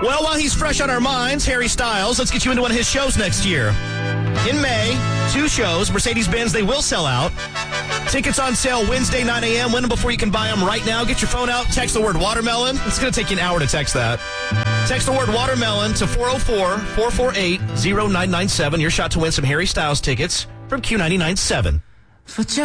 Well, while he's fresh on our minds, Harry Styles, let's get you into one of his shows next year. In May, 2 shows, Mercedes-Benz, they will sell out. Tickets on sale Wednesday, 9 a.m. Win them before you can buy them right now. Get your phone out, text the word watermelon. It's going to take you an hour to text that. Text the word watermelon to 404-448-0997. Your shot to win some Harry Styles tickets from Q99.7.